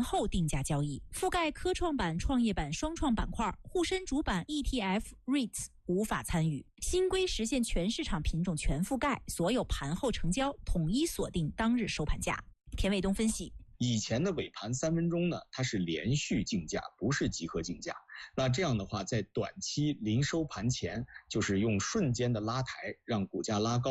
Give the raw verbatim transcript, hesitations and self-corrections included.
后定价交易，覆盖科创板、创业板、双创板块，沪深主板、E T F、REITs 无法参与。新规实现全市场品种全覆盖，所有盘后成交统一锁定当日收盘价。田卫东分析， 以前的尾盘三分钟呢，它是连续竞价，不是集合竞价。那这样的话，在短期临收盘前，就是用瞬间的拉抬，让股价拉高。